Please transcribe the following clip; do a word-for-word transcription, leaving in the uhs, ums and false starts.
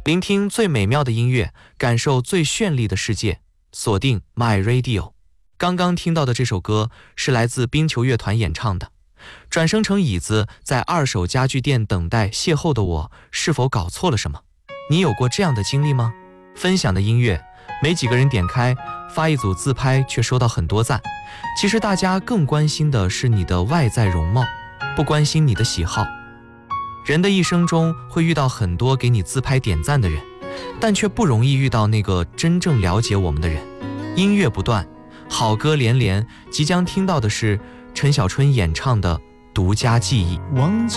聆听最美妙的音乐，感受最绚丽的世界，锁定 My Radio。 刚刚听到的这首歌是来自冰球乐团演唱的。转生成椅子，在二手家具店等待邂逅的我，是否搞错了什么？你有过这样的经历吗？分享的音乐没几个人点开，发一组自拍却收到很多赞。其实大家更关心的是你的外在容貌，不关心你的喜好。人的一生中会遇到很多给你自拍点赞的人，但却不容易遇到那个真正了解我们的人。音乐不断，好歌连连，即将听到的是陈小春演唱的《独家记忆》。